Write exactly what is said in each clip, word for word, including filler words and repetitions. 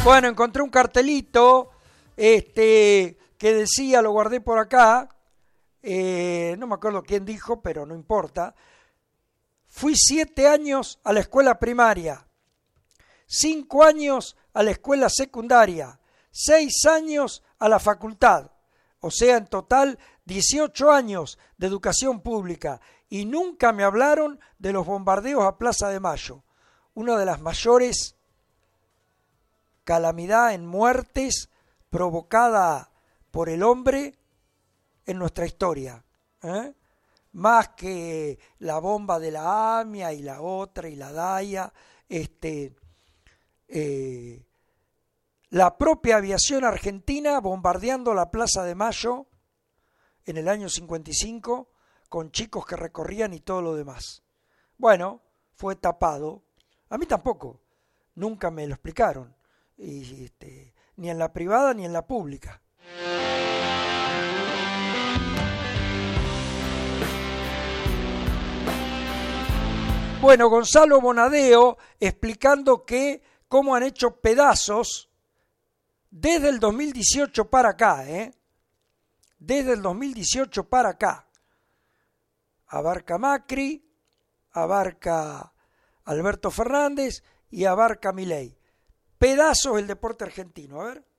Bueno, encontré un cartelito este, que decía, lo guardé por acá, eh, no me acuerdo quién dijo, pero no importa. Fui siete años a la escuela primaria, cinco años a la escuela secundaria, seis años a la facultad, o sea, en total dieciocho años de educación pública, y nunca me hablaron de los bombardeos a Plaza de Mayo, una de las mayores calamidades en muertes provocada por el hombre en nuestra historia, ¿eh? Más que la bomba de la AMIA y la otra y la DAIA, este, eh, la propia aviación argentina bombardeando la Plaza de Mayo en el año cincuenta y cinco con chicos que recorrían y todo lo demás. Bueno, fue tapado. A mí tampoco, nunca me lo explicaron, y, este, ni en la privada ni en la pública. Bueno, Gonzalo Bonadeo explicando que cómo han hecho pedazos desde el dos mil dieciocho para acá, ¿eh? Desde el dos mil dieciocho para acá. Abarca Macri, abarca Alberto Fernández y abarca Milei. Pedazos el deporte argentino, a ver.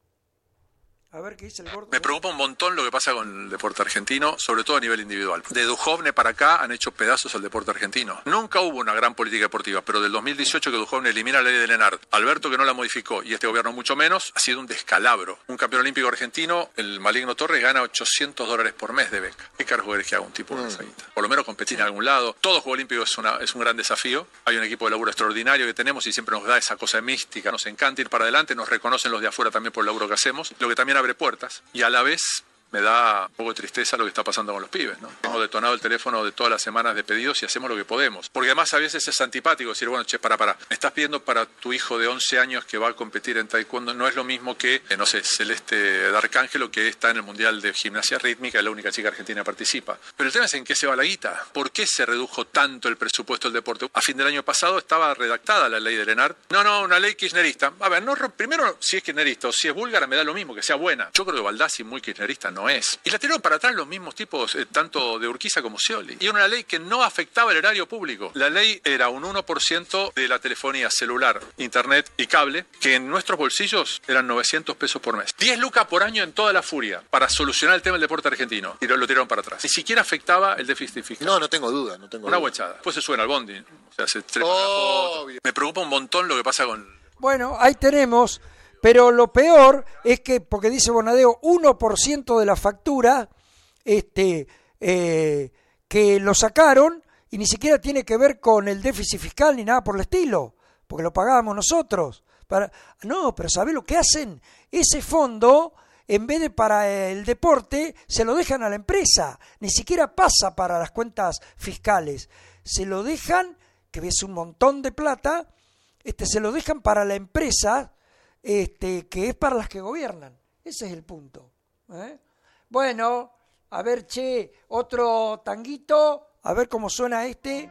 A ver qué dice el gordo. Me preocupa un montón lo que pasa con el deporte argentino, sobre todo a nivel individual. De Duhovne para acá han hecho pedazos al deporte argentino. Nunca hubo una gran política deportiva, pero del dos mil dieciocho que Duhovne elimina la ley de Lenard, Alberto que no la modificó y este gobierno mucho menos, ha sido un descalabro. Un campeón olímpico argentino, el maligno Torres, gana ochocientos dólares por mes de beca. ¿Qué cargo eres que haga un tipo de esa guita? Por lo menos competir en algún lado. Todo juego olímpico es, una, es un gran desafío. Hay un equipo de laburo extraordinario que tenemos y siempre nos da esa cosa mística, nos encanta ir para adelante, nos reconocen los de afuera también por el laburo que hacemos, lo que también abre puertas. Y a la vez me da un poco de tristeza lo que está pasando con los pibes, ¿no? Hemos detonado el teléfono de todas las semanas de pedidos y hacemos lo que podemos. Porque además a veces es antipático decir, bueno, che, para, para. Me estás pidiendo para tu hijo de once años que va a competir en taekwondo. No es lo mismo que, eh, no sé, Celeste D'Arcángelo, que está en el Mundial de Gimnasia Rítmica, es la única chica argentina que participa. Pero el tema es en qué se va la guita. ¿Por qué se redujo tanto el presupuesto del deporte? A fin del año pasado estaba redactada la ley de Lenard. No, no, una ley kirchnerista. A ver, no, primero, si es kirchnerista o si es búlgara, me da lo mismo, que sea buena. Yo creo que Baldassi muy kirchnerista no es. Y la tiraron para atrás los mismos tipos, eh, tanto de Urquiza como Scioli. Y era una ley que no afectaba el erario público. La ley era un uno por ciento de la telefonía celular, internet y cable, que en nuestros bolsillos eran novecientos pesos por mes. diez lucas por año en toda la furia para solucionar el tema del deporte argentino. Y lo, lo tiraron para atrás. Ni siquiera afectaba el déficit fiscal. No, no tengo duda. No tengo una duda. huechada. Después se suena al bondi. O sea, se trepa oh, la foto. Me preocupa un montón lo que pasa con... Bueno, ahí tenemos... Pero lo peor es que, porque dice Bonadeo, uno por ciento de la factura este, eh, que lo sacaron y ni siquiera tiene que ver con el déficit fiscal ni nada por el estilo, porque lo pagábamos nosotros. Para... No, pero ¿sabés lo que hacen? Ese fondo, en vez de para el deporte, se lo dejan a la empresa. Ni siquiera pasa para las cuentas fiscales. Se lo dejan, que es un montón de plata, este, se lo dejan para la empresa, Este, que es para las que gobiernan. Ese es el punto, ¿eh? Bueno, a ver, che, otro tanguito, a ver cómo suena este.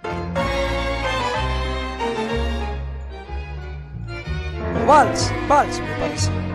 O vals, vals me parece.